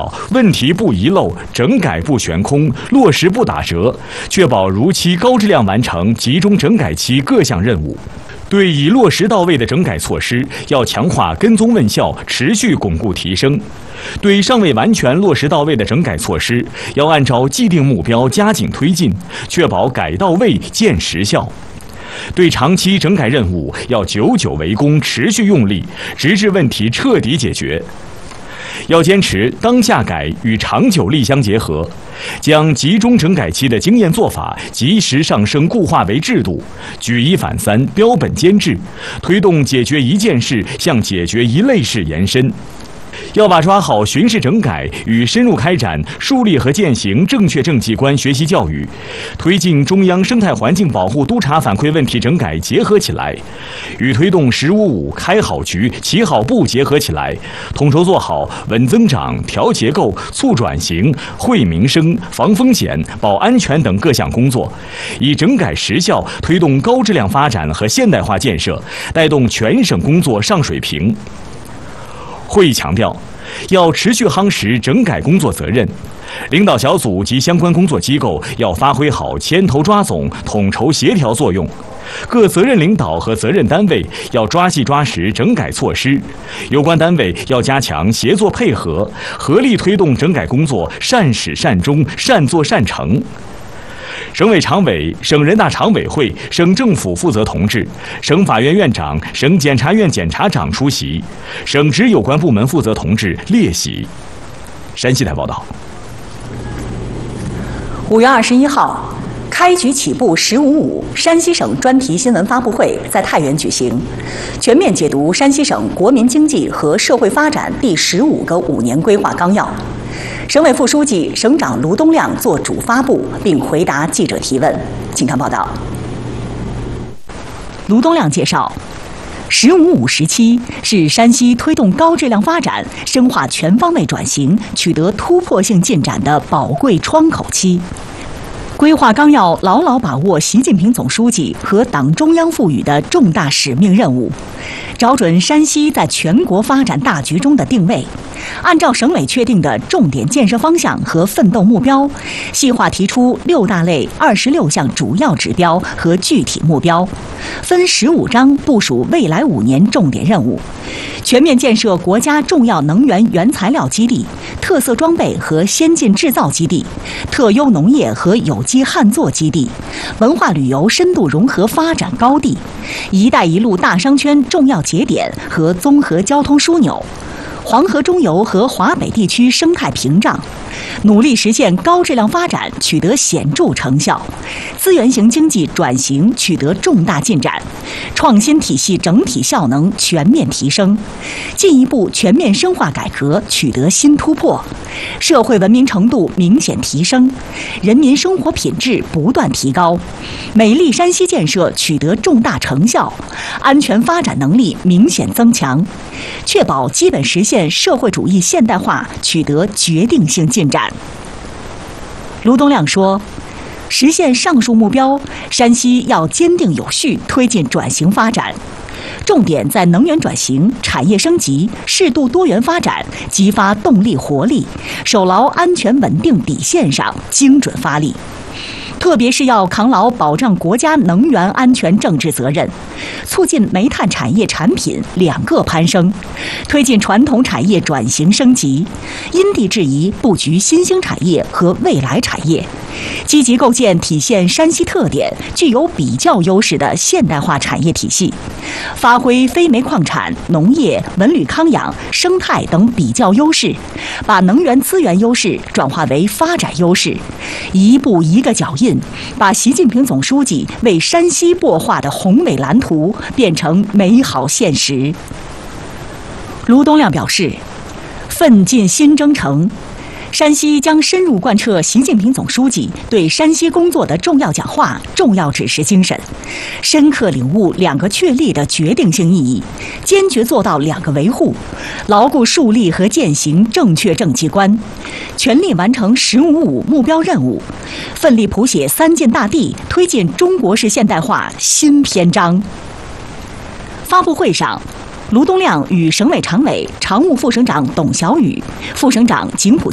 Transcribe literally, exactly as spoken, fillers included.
调，问题不遗漏，整改不悬空，落实不打折，确保如期高质量完成集中整改期各项任务。对已落实到位的整改措施，要强化跟踪问效，持续巩固提升；对尚未完全落实到位的整改措施，要按照既定目标加紧推进，确保改到位、见实效。对长期整改任务，要久久为功，持续用力，直至问题彻底解决。要坚持当下改与长久力相结合，将集中整改期的经验做法及时上升固化为制度，举一反三，标本兼治，推动解决一件事向解决一类事延伸。要把抓好巡视整改与深入开展树立和践行正确政绩观学习教育，推进中央生态环境保护督查反馈问题整改结合起来，与推动“十五五”开好局、起好步结合起来，统筹做好稳增长、调结构、促转型、惠民生、防风险、保安全等各项工作，以整改实效推动高质量发展和现代化建设，带动全省工作上水平。会议强调，要持续夯实整改工作责任，领导小组及相关工作机构要发挥好牵头抓总、统筹协调作用，各责任领导和责任单位要抓细抓实整改措施，有关单位要加强协作配合，合力推动整改工作善始善终、善作善成。省委常委、省人大常委会、省政府负责同志、省法院院长、省检察院检察长出席，省直有关部门负责同志列席。山西台报道。 五月二十一号，开局起步“十五五”山西省专题新闻发布会在太原举行，全面解读山西省国民经济和社会发展第十五个五年规划纲要。省委副书记、省长卢东亮作主发布，并回答记者提问。请看报道。卢东亮介绍，“十五五”时期是山西推动高质量发展、深化全方位转型、取得突破性进展的宝贵窗口期。规划纲要牢牢把握习近平总书记和党中央赋予的重大使命任务，找准山西在全国发展大局中的定位，按照省委确定的重点建设方向和奋斗目标，细化提出六大类二十六项主要指标和具体目标，分十五章部署未来五年重点任务，全面建设国家重要能源原材料基地、特色装备和先进制造基地、特优农业和有机旱作基地、文化旅游深度融合发展高地、一带一路大商圈重要节点和综合交通枢纽、黄河中游和华北地区生态屏障，努力实现高质量发展取得显著成效，资源型经济转型取得重大进展，创新体系整体效能全面提升，进一步全面深化改革取得新突破，社会文明程度明显提升，人民生活品质不断提高，美丽山西建设取得重大成效，安全发展能力明显增强，确保基本实现社会主义现代化取得决定性进展。卢东亮说，实现上述目标，山西要坚定有序推进转型发展，重点在能源转型、产业升级、适度多元发展、激发动力活力、守牢安全稳定底线上精准发力。特别是要扛牢保障国家能源安全政治责任，促进煤炭产业产品两个攀升，推进传统产业转型升级，因地制宜布局新兴产业和未来产业，积极构建体现山西特点、具有比较优势的现代化产业体系，发挥非煤矿产、农业、文旅康养、生态等比较优势，把能源资源优势转化为发展优势，一步一个脚印，把习近平总书记为山西擘画的宏伟蓝图变成美好现实。卢东亮表示，奋进新征程，山西将深入贯彻习近平总书记对山西工作的重要讲话、重要指示精神，深刻领悟两个确立的决定性意义，坚决做到两个维护，牢固树立和践行正确政绩观，全力完成“十五五”目标任务，奋力谱写三晋大地推进中国式现代化新篇章。发布会上，卢东亮与省委常委、常务副省长董小雨、副省长景普